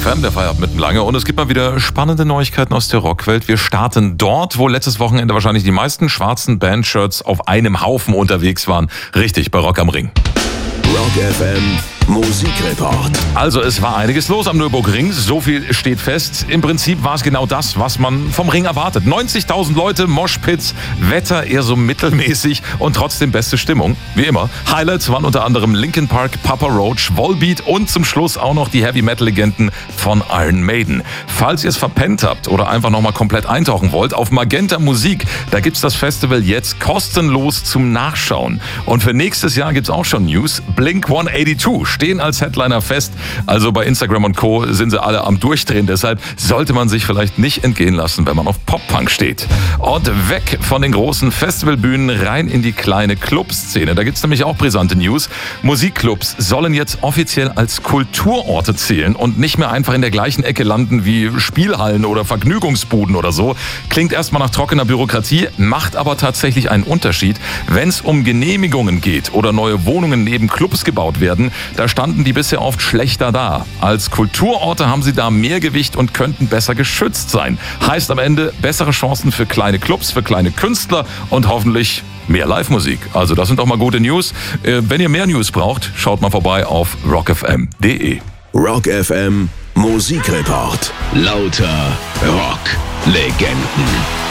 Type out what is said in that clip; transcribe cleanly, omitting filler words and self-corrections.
FM, der Feierabend mitten lange. Und es gibt mal wieder spannende Neuigkeiten aus der Rockwelt. Wir starten dort, wo letztes Wochenende wahrscheinlich die meisten schwarzen Bandshirts auf einem Haufen unterwegs waren. Richtig, bei Rock am Ring. Rock FM Musikreport. Also es war einiges los am Nürburgring, so viel steht fest. Im Prinzip war es genau das, was man vom Ring erwartet. 90.000 Leute, Moshpits, Wetter eher so mittelmäßig und trotzdem beste Stimmung. Wie immer, Highlights waren unter anderem Linkin Park, Papa Roach, Volbeat und zum Schluss auch noch die Heavy-Metal-Legenden von Iron Maiden. Falls ihr es verpennt habt oder einfach nochmal komplett eintauchen wollt, auf Magenta Musik, da gibt's das Festival jetzt kostenlos zum Nachschauen. Und für nächstes Jahr gibt's auch schon News. Blink 182 stehen als Headliner fest. Also bei Instagram und Co. sind sie alle am Durchdrehen. Deshalb sollte man sich vielleicht nicht entgehen lassen, wenn man auf Pop-Punk steht. Und weg von den großen Festivalbühnen rein in die kleine Clubszene. Da gibt es nämlich auch brisante News. Musikclubs sollen jetzt offiziell als Kulturorte zählen und nicht mehr einfach in der gleichen Ecke landen wie Spielhallen oder Vergnügungsbuden oder so. Klingt erstmal nach trockener Bürokratie, macht aber tatsächlich einen Unterschied. Wenn es um Genehmigungen geht oder neue Wohnungen neben Clubs gebaut werden, da standen die bisher oft schlechter da. Als Kulturorte haben sie da mehr Gewicht und könnten besser geschützt sein. Heißt am Ende bessere Chancen für kleine Clubs, für kleine Künstler und hoffentlich mehr Live-Musik. Also das sind doch mal gute News. Wenn ihr mehr News braucht, schaut mal vorbei auf rockfm.de. Rock FM Musikreport. Lauter Rock-Legenden.